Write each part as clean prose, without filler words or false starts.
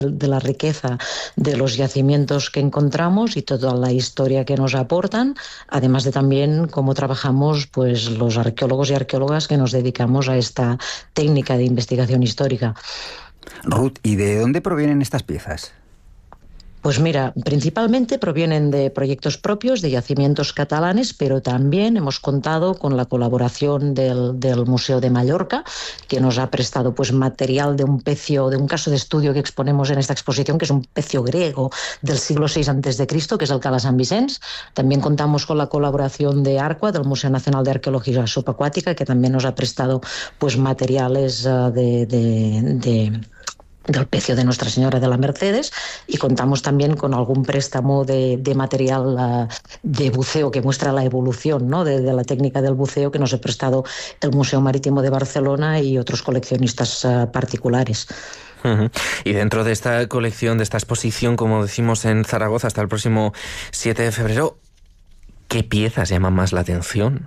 de la riqueza de los yacimientos que encontramos y toda la historia que nos aportan, además de también cómo trabajamos pues los arqueólogos y arqueólogas que nos dedicamos a esta técnica de investigación histórica. Ruth, ¿y de dónde provienen estas piezas? Pues mira, principalmente provienen de proyectos propios de yacimientos catalanes, pero también hemos contado con la colaboración del Museo de Mallorca, que nos ha prestado pues material de un pecio, de un caso de estudio que exponemos en esta exposición, que es un pecio griego del siglo VI a.C., que es el Cala Sant Vicenç. También contamos con la colaboración de ARCUA, del Museo Nacional de Arqueología Subacuática, que también nos ha prestado pues materiales del pecio de Nuestra Señora de la Mercedes, y contamos también con algún préstamo de material de buceo que muestra la evolución, ¿no?, de la técnica del buceo, que nos ha prestado el Museo Marítimo de Barcelona y otros coleccionistas particulares. Y dentro de esta colección, de esta exposición, como decimos en Zaragoza hasta el próximo 7 de febrero, ¿qué piezas llaman más la atención?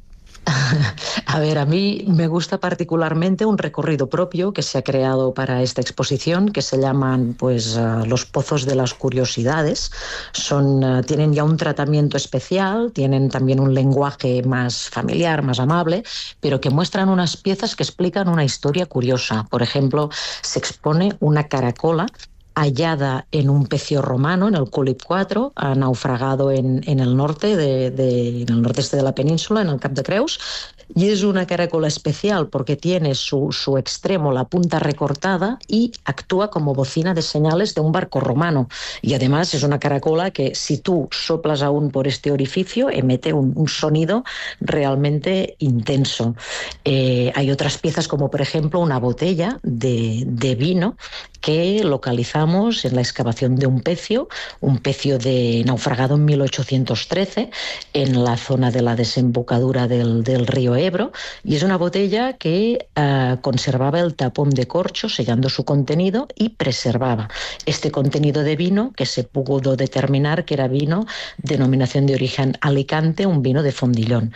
A ver, a mí me gusta particularmente un recorrido propio que se ha creado para esta exposición, que se llaman pues los Pozos de las Curiosidades. Tienen ya un tratamiento especial, tienen también un lenguaje más familiar, más amable, pero que muestran unas piezas que explican una historia curiosa. Por ejemplo, se expone una caracola hallada en un pecio romano, en el Cúlip 4, ha naufragado en el norte en el nordeste de la península, en el Cap de Creus, y es una caracola especial porque tiene su extremo, la punta recortada, y actúa como bocina de señales de un barco romano. Y además es una caracola que, si tú soplas aún por este orificio, emite un sonido realmente intenso. Hay otras piezas, como por ejemplo una botella de vino que localizamos en la excavación de un pecio naufragado en 1813 en la zona de la desembocadura del río Ebro, y es una botella que conservaba el tapón de corcho sellando su contenido y preservaba este contenido de vino, que se pudo determinar que era vino denominación de origen Alicante, un vino de Fondillón.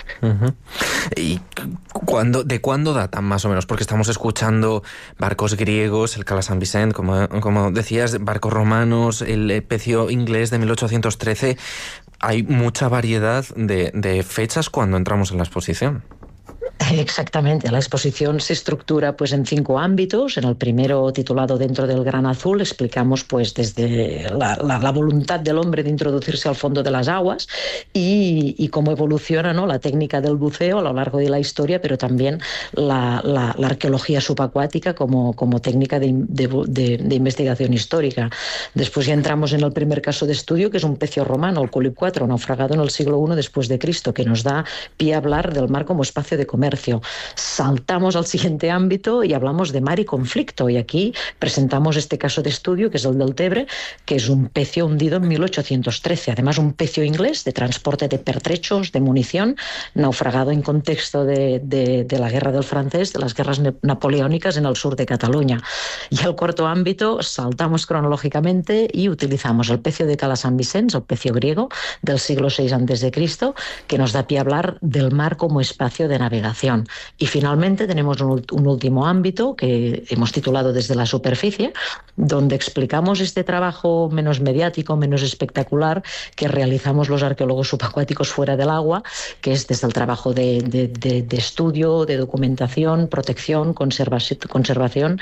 ¿Y de cuándo datan más o menos? Porque estamos escuchando barcos griegos, el Cala Sant Vicenç, como decías, barcos romanos, el pecio inglés de 1813. Hay mucha variedad de fechas cuando entramos en la exposición. Exactamente, la exposición se estructura pues en 5 ámbitos. En el primero, titulado Dentro del Gran Azul, explicamos pues desde la voluntad del hombre de introducirse al fondo de las aguas y cómo evoluciona, ¿no?, la técnica del buceo a lo largo de la historia, pero también la arqueología subacuática como técnica de investigación histórica. Después ya entramos en el primer caso de estudio, que es un pecio romano, el Cúlip 4, naufragado en el siglo I después de Cristo, que nos da pie a hablar del mar como espacio de comercio. Saltamos al siguiente ámbito y hablamos de mar y conflicto, y aquí presentamos este caso de estudio, que es el del Tebre, que es un pecio hundido en 1813, además un pecio inglés de transporte de pertrechos, de munición, naufragado en contexto de la guerra del francés, de las guerras napoleónicas en el sur de Cataluña. Y al cuarto ámbito saltamos cronológicamente y utilizamos el pecio de Cala Sant Vicenç, el pecio griego del siglo VI a.C., que nos da pie a hablar del mar como espacio de navegación. Y finalmente tenemos un último ámbito que hemos titulado Desde la Superficie, donde explicamos este trabajo menos mediático, menos espectacular, que realizamos los arqueólogos subacuáticos fuera del agua, que es desde el trabajo de estudio, de documentación, protección, conservación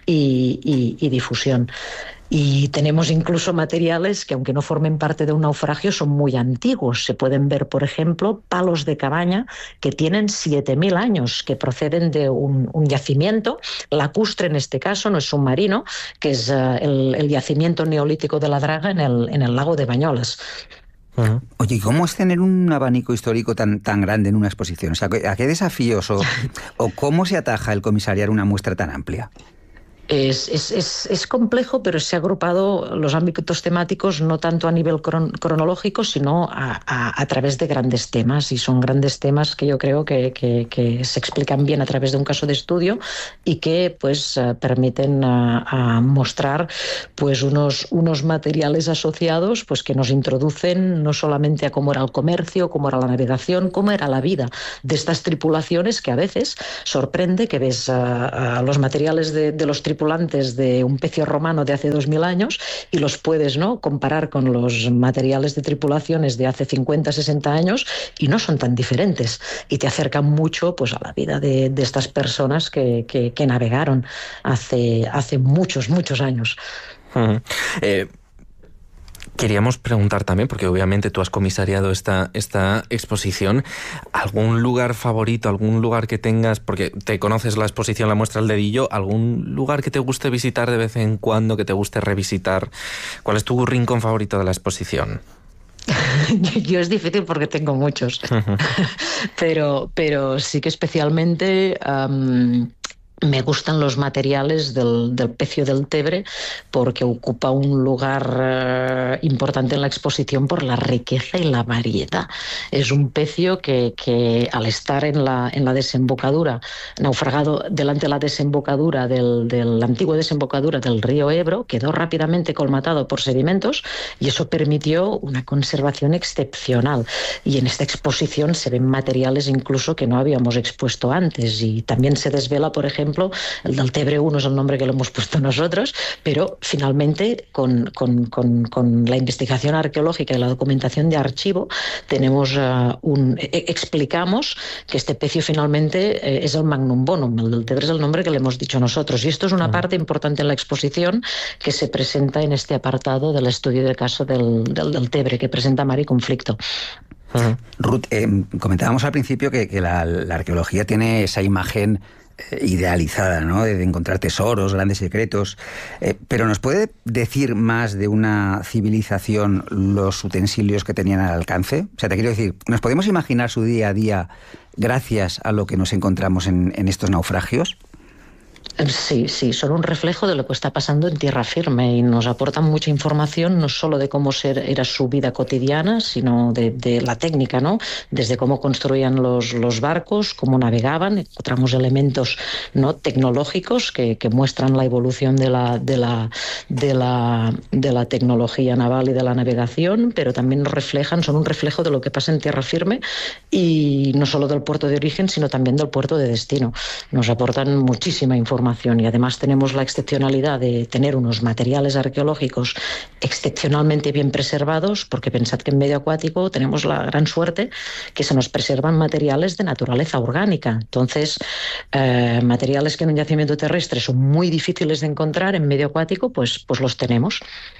y difusión. Y tenemos incluso materiales que, aunque no formen parte de un naufragio, son muy antiguos. Se pueden ver, por ejemplo, palos de cabaña que tienen 7.000 años, que proceden de un yacimiento lacustre, en este caso, no es submarino, que es el yacimiento neolítico de la Draga en el lago de Banyoles. Oye, ¿y cómo es tener un abanico histórico tan grande en una exposición? O sea, ¿a qué desafíos o cómo se ataja el comisariar una muestra tan amplia? Es complejo, pero se ha agrupado los ámbitos temáticos no tanto a nivel cronológico, sino a través de grandes temas, y son grandes temas que yo creo que se explican bien a través de un caso de estudio y que pues permiten a mostrar pues unos materiales asociados pues que nos introducen no solamente a cómo era el comercio, cómo era la navegación, cómo era la vida de estas tripulaciones, que a veces sorprende que ves los materiales de los tripulantes tripulantes de un pecio romano de hace 2000 años y los puedes, ¿no?, comparar con los materiales de tripulaciones de hace 50, 60 años y no son tan diferentes y te acercan mucho, pues, a la vida de estas personas que navegaron hace muchos, muchos años. Queríamos preguntar también, porque obviamente tú has comisariado esta exposición, ¿algún lugar favorito, algún lugar que tengas, porque te conoces la exposición La Muestra al Dedillo, algún lugar que te guste visitar de vez en cuando, que te guste revisitar? ¿Cuál es tu rincón favorito de la exposición? Yo es difícil porque tengo muchos, pero sí que especialmente me gustan los materiales del pecio del Tebre porque ocupa un lugar importante en la exposición por la riqueza y la variedad. Es un pecio que al estar en la desembocadura, naufragado delante de la desembocadura la antigua desembocadura del río Ebro, quedó rápidamente colmatado por sedimentos y eso permitió una conservación excepcional. Y en esta exposición se ven materiales incluso que no habíamos expuesto antes y también se desvela, por ejemplo, el del Tebre 1 es el nombre que le hemos puesto nosotros, pero finalmente con la investigación arqueológica y la documentación de archivo tenemos explicamos que este pecio finalmente es el Magnum Bonum, el del Tebre es el nombre que le hemos dicho nosotros, y esto es una parte importante en la exposición que se presenta en este apartado del estudio de caso del Tebre que presenta Mar y Conflicto. Ruth, comentábamos al principio que la arqueología tiene esa imagen idealizada, ¿no?, de encontrar tesoros, grandes secretos, pero ¿nos puede decir más de una civilización los utensilios que tenían al alcance? O sea, te quiero decir, ¿nos podemos imaginar su día a día gracias a lo que nos encontramos en estos naufragios? Sí, son un reflejo de lo que está pasando en tierra firme y nos aportan mucha información no solo de cómo era su vida cotidiana, sino de la técnica, ¿no? Desde cómo construían los barcos, cómo navegaban. Encontramos elementos, ¿no?, tecnológicos que muestran la evolución de la tecnología naval y de la navegación, pero también son un reflejo de lo que pasa en tierra firme y no solo del puerto de origen, sino también del puerto de destino. Nos aportan muchísima información y además tenemos la excepcionalidad de tener unos materiales arqueológicos excepcionalmente bien preservados, porque pensad que en medio acuático tenemos la gran suerte que se nos preservan materiales de naturaleza orgánica. Entonces, materiales que en un yacimiento terrestre son muy difíciles de encontrar, en medio acuático pues los tenemos.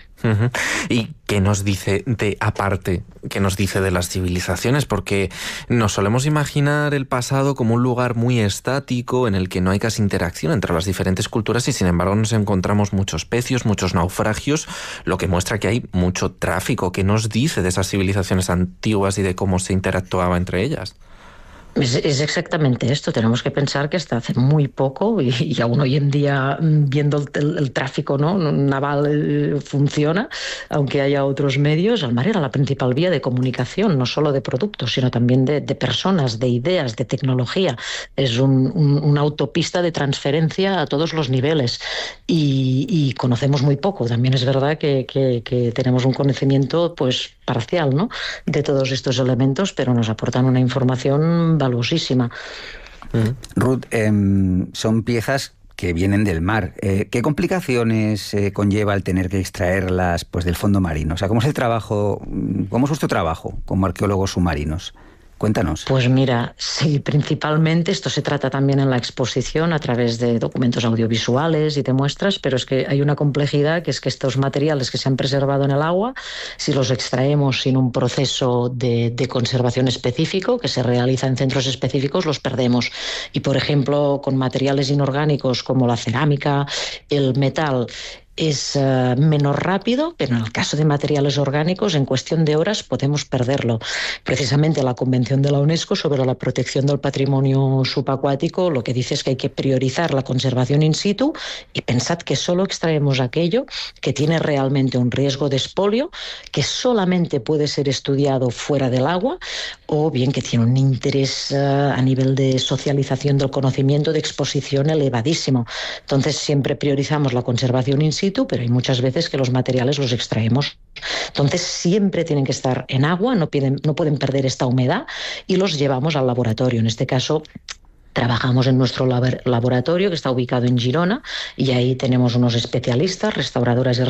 ¿Y qué nos dice qué nos dice de las civilizaciones? Porque nos solemos imaginar el pasado como un lugar muy estático en el que no hay casi interacción entre las diferentes culturas y sin embargo nos encontramos muchos pecios, muchos naufragios, lo que muestra que hay mucho tráfico. ¿Qué nos dice de esas civilizaciones antiguas y de cómo se interactuaba entre ellas? Es exactamente esto. Tenemos que pensar que hasta hace muy poco y aún hoy en día, viendo el tráfico, ¿no?, naval funciona, aunque haya otros medios, el mar era la principal vía de comunicación, no solo de productos, sino también de personas, de ideas, de tecnología. Es una autopista de transferencia a todos los niveles y conocemos muy poco. También es verdad que tenemos un conocimiento pues parcial, ¿no?, de todos estos elementos, pero nos aportan una información valuosísima. Ruth, son piezas que vienen del mar. ¿Qué complicaciones conlleva el tener que extraerlas pues del fondo marino? O sea, ¿cómo es vuestro trabajo como arqueólogos submarinos? Cuéntanos. Pues mira, sí, principalmente esto se trata también en la exposición a través de documentos audiovisuales y de muestras, pero es que hay una complejidad que es que estos materiales que se han preservado en el agua, si los extraemos sin un proceso de conservación específico que se realiza en centros específicos, los perdemos. Y por ejemplo, con materiales inorgánicos como la cerámica, el metal, es menos rápido, pero en el caso de materiales orgánicos, en cuestión de horas podemos perderlo. Precisamente la Convención de la UNESCO sobre la protección del patrimonio subacuático lo que dice es que hay que priorizar la conservación in situ y pensad que solo extraemos aquello que tiene realmente un riesgo de expolio, que solamente puede ser estudiado fuera del agua, o bien que tiene un interés a nivel de socialización del conocimiento, de exposición elevadísimo. Entonces siempre priorizamos la conservación in situ, pero hay muchas veces que los materiales los extraemos. Entonces siempre tienen que estar en agua, no pueden perder esta humedad y los llevamos al laboratorio. En este caso Trabajamos en nuestro laboratorio que está ubicado en Girona y ahí tenemos unos especialistas, restauradoras y